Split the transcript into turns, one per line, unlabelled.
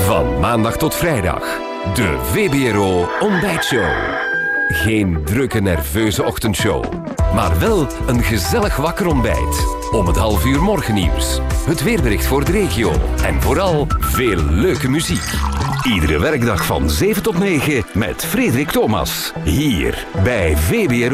Van maandag tot vrijdag. De VBRO Ontbijtshow. Geen drukke, nerveuze ochtendshow. Maar wel een gezellig wakker ontbijt. Om het 6:30 morgennieuws. Het weerbericht voor de regio. En vooral veel leuke muziek. Iedere werkdag van 7 tot 9 met Frederik Thomas. Hier bij VBRO.